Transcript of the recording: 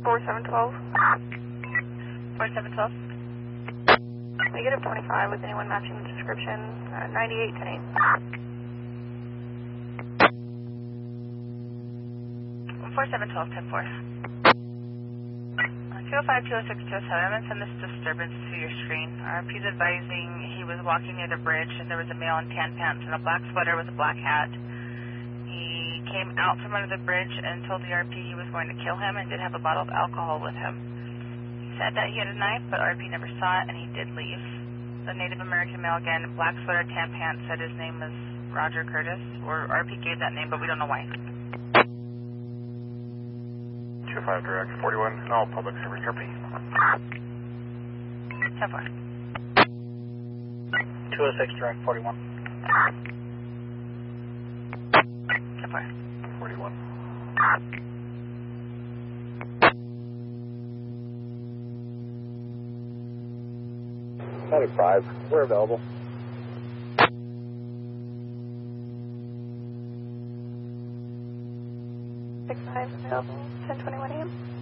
4712. 4712. Negative 25 with anyone matching the description. 98 10. 4712, 10-4. 205, 206, 207. I'm going to send this disturbance to your screen. RP's advising he was walking near the bridge and there was a male in tan pants and a black sweater with a black hat. He came out from under the bridge and told the RP he was going to kill him and did have a bottle of alcohol with him. He said that he had a knife, but RP never saw it and he did leave. The Native American male, again, black sweater, tan pants, said his name was Roger Curtis, or RP gave that name, but we don't know why. 25 direct, 41, all public service, RP. 10-4. 206 direct, 41. 10-4. 41. Static 5, we're available. 65 available. 10:21 a.m.